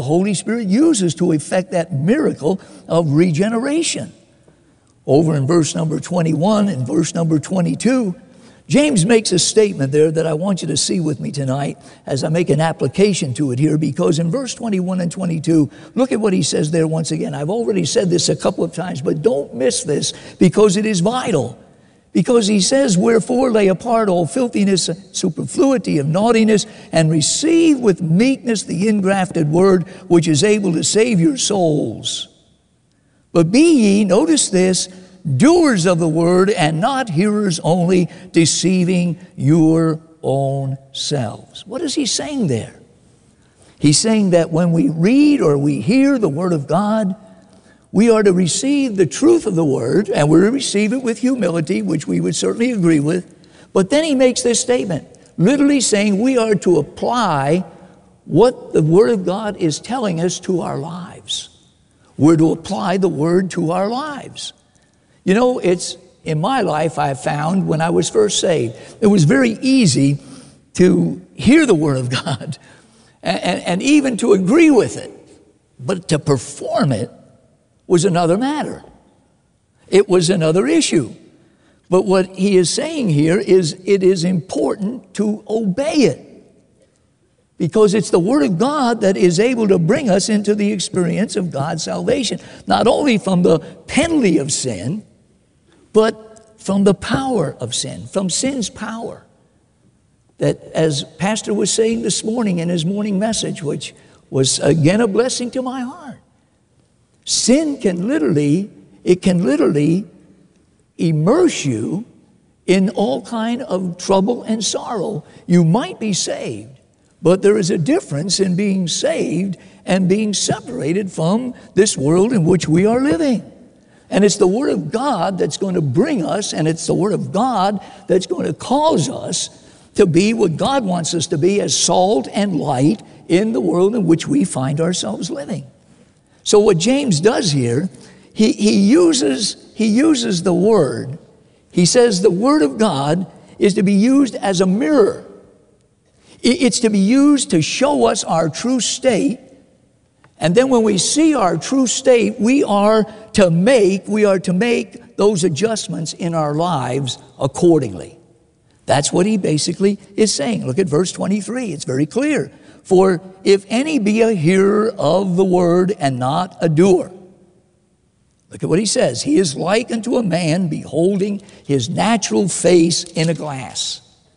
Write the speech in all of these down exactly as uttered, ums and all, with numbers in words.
Holy Spirit uses to effect that miracle of regeneration. Over in verse number twenty-one and verse number twenty-two, James makes a statement there that I want you to see with me tonight as I make an application to it here, because in verse twenty-one and twenty-two, look at what he says there once again. I've already said this a couple of times, but don't miss this because it is vital. Because he says, wherefore lay apart all filthiness, superfluity of naughtiness, and receive with meekness the ingrafted word, which is able to save your souls. But be ye, notice this, doers of the word, and not hearers only, deceiving your own selves. What is he saying there? He's saying that when we read or we hear the word of God, we are to receive the truth of the word, and we're to receive it with humility, which we would certainly agree with. But then he makes this statement, literally saying we are to apply what the word of God is telling us to our lives. We're to apply the word to our lives. You know, it's in my life I found when I was first saved, it was very easy to hear the word of God and, and, and even to agree with it. But to perform it was another matter. It was another issue. But what he is saying here is it is important to obey it, because it's the word of God that is able to bring us into the experience of God's salvation, not only from the penalty of sin, but from the power of sin, from sin's power. That, as Pastor was saying this morning in his morning message, which was again a blessing to my heart, sin can literally, it can literally immerse you in all kind of trouble and sorrow. You might be saved, but there is a difference in being saved and being separated from this world in which we are living. And it's the Word of God that's going to bring us, and it's the Word of God that's going to cause us to be what God wants us to be, as salt and light in the world in which we find ourselves living. So what James does here, he, he uses, he uses the Word. He says the Word of God is to be used as a mirror. It's to be used to show us our true state. And then when we see our true state, we are to make, we are to make those adjustments in our lives accordingly. That's what he basically is saying. Look at verse twenty-three. It's very clear. For if any be a hearer of the word and not a doer. Look at what he says. He is like unto a man beholding his natural face in a glass.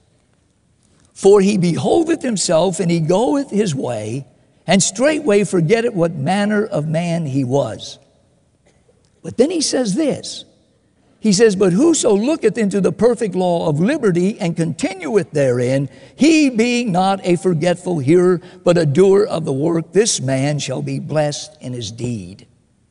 For he beholdeth himself, and he goeth his way, and straightway forgetteth what manner of man he was. But then he says this. He says, but whoso looketh into the perfect law of liberty and continueth therein, he being not a forgetful hearer, but a doer of the work, this man shall be blessed in his deed.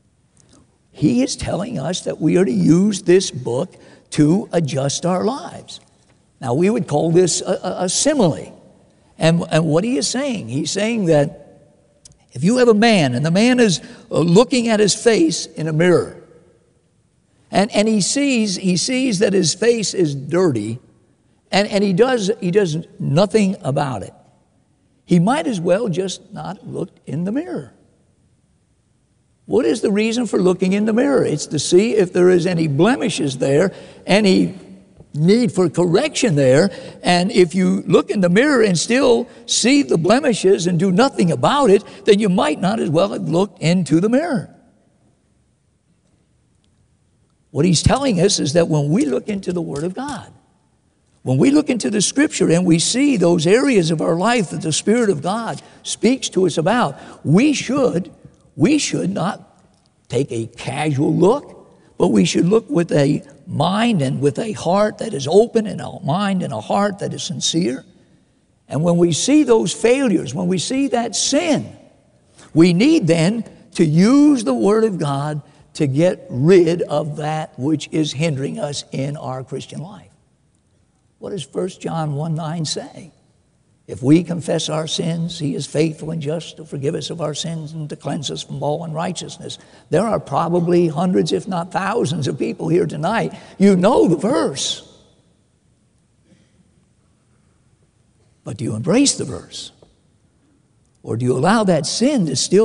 He is telling us that we are to use this book to adjust our lives. Now, we would call this a, a, a simile. And, and what he is saying, he's saying that if you have a man, and the man is looking at his face in a mirror, and, and he sees he sees that his face is dirty, and, and he does he does nothing about it, he might as well just not look in the mirror. What is the reason for looking in the mirror? It's to see if there is any blemishes there, any need for correction there. And if you look in the mirror and still see the blemishes and do nothing about it, then you might not as well have looked into the mirror. What he's telling us is that when we look into the Word of God, when we look into the Scripture and we see those areas of our life that the Spirit of God speaks to us about, we should, we should not take a casual look, but we should look with a mind and with a heart that is open, and a mind and a heart that is sincere. And when we see those failures, when we see that sin, we need then to use the Word of God to get rid of that which is hindering us in our Christian life. What does First John one nine say? If we confess our sins, He is faithful and just to forgive us of our sins and to cleanse us from all unrighteousness. There are probably hundreds, if not thousands, of people here tonight. You know the verse. But do you embrace the verse? Or do you allow that sin to still